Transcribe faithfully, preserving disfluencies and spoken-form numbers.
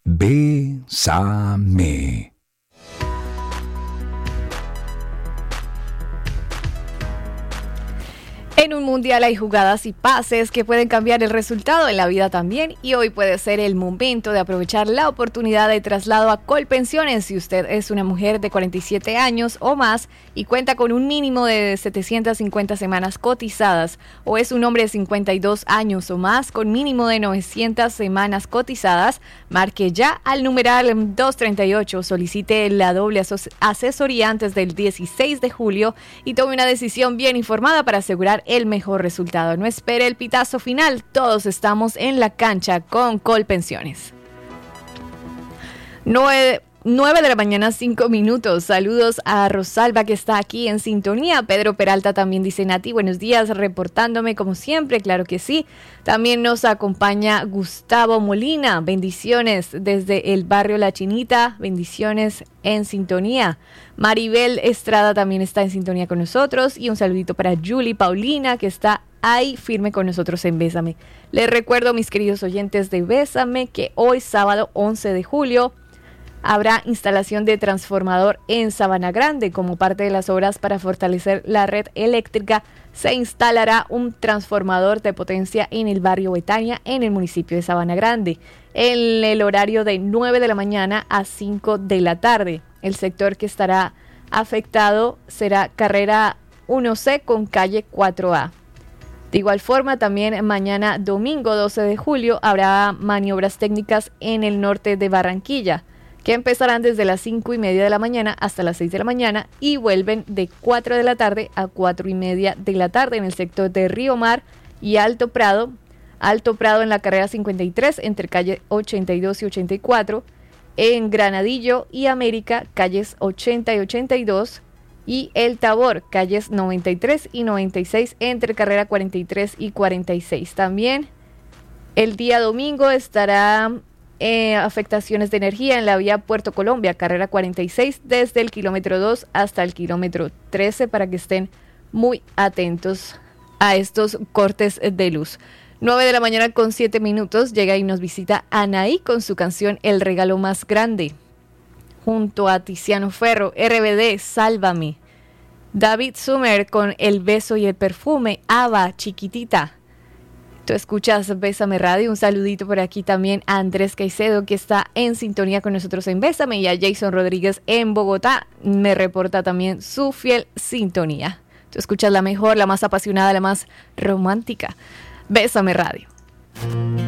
Bésame. En un mundial hay jugadas y pases que pueden cambiar el resultado en la vida también, y hoy puede ser el momento de aprovechar la oportunidad de traslado a Colpensiones si usted es una mujer de cuarenta y siete años o más y cuenta con un mínimo de setecientas cincuenta semanas cotizadas, o es un hombre de cincuenta y dos años o más con mínimo de novecientas semanas cotizadas. Marque ya al numeral doscientos treinta y ocho, solicite la doble aso- asesoría antes del dieciséis de julio y tome una decisión bien informada para asegurar el mejor resultado. No espere el pitazo final, todos estamos en la cancha con Colpensiones. nueve de la mañana, cinco minutos. Saludos a Rosalba que está aquí en sintonía. Pedro Peralta también dice: Nati, buenos días, reportándome como siempre, claro que sí. También nos acompaña Gustavo Molina, bendiciones desde el barrio La Chinita, bendiciones en sintonía. Maribel Estrada también está en sintonía con nosotros, y un saludito para Julie Paulina que está ahí firme con nosotros en Bésame. Les recuerdo, mis queridos oyentes de Bésame, que hoy sábado once de julio habrá instalación de transformador en Sabana Grande. Como parte de las obras para fortalecer la red eléctrica, se instalará un transformador de potencia en el barrio Betania, en el municipio de Sabana Grande, en el horario de nueve de la mañana a cinco de la tarde. El sector que estará afectado será carrera uno ce con calle cuatro a. De igual forma, también mañana domingo doce de julio habrá maniobras técnicas en el norte de Barranquilla, que empezarán desde las cinco y media de la mañana hasta las seis de la mañana y vuelven de cuatro de la tarde a cuatro y media de la tarde en el sector de Río Mar y Alto Prado. Alto Prado en la carrera cincuenta y tres entre calle ochenta y dos y ochenta y cuatro, en Granadillo y América, calles ochenta y ochenta y dos, y El Tabor, calles noventa y tres y noventa y seis entre carrera cuarenta y tres y cuarenta y seis. También el día domingo estará Eh, afectaciones de energía en la vía Puerto Colombia, carrera cuarenta y seis, desde el kilómetro dos hasta el kilómetro trece, para que estén muy atentos a estos cortes de luz. nueve de la mañana con siete minutos, llega y nos visita Anaí con su canción El Regalo Más Grande, junto a Tiziano Ferro, R B D, Sálvame, David Sumer con El Beso y el Perfume, Ava, Chiquitita. Tú escuchas Bésame Radio. Un saludito por aquí también a Andrés Caicedo, que está en sintonía con nosotros en Bésame, y a Jason Rodríguez en Bogotá. Me reporta también su fiel sintonía. Tú escuchas la mejor, la más apasionada, la más romántica. Bésame Radio.